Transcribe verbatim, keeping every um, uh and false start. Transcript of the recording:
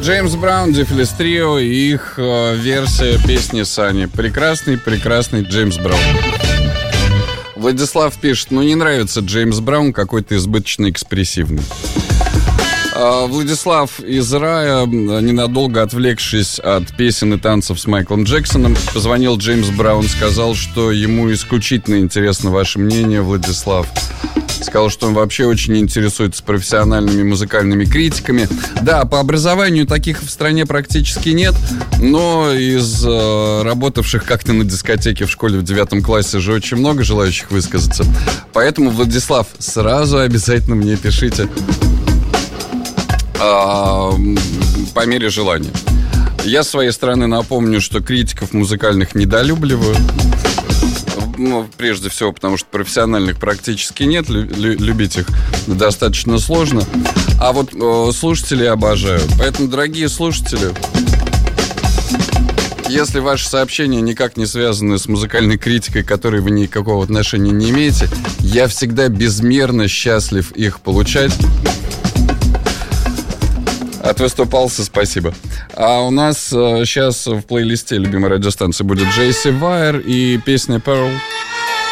Джеймс Браун, Диффлис Трио и их э, версия песни Сани. Прекрасный, прекрасный Джеймс Браун. Владислав пишет: ну не нравится Джеймс Браун, какой-то избыточно экспрессивный. э, Владислав из рая, ненадолго отвлекшись от песен и танцев с Майклом Джексоном, позвонил Джеймс Браун, сказал, что ему исключительно интересно ваше мнение, Владислав. Сказал, что он вообще очень интересуется профессиональными музыкальными критиками. Да, по образованию таких в стране практически нет, но из э, работавших как-то на дискотеке в школе в девятом классе же очень много желающих высказаться. Поэтому, Владислав, сразу обязательно мне пишите э, по мере желания. Я с своей стороны напомню, что критиков музыкальных недолюбливаю. Ну, прежде всего, потому что профессиональных практически нет, лю- любить их достаточно сложно. А вот э, слушателей обожаю. Поэтому, дорогие слушатели, если ваши сообщения никак не связаны с музыкальной критикой, к которой вы никакого отношения не имеете, я всегда безмерно счастлив их получать. От выступался, спасибо. А у нас э, сейчас в плейлисте любимой радиостанции будет Джейси Вайер и песня Pearl.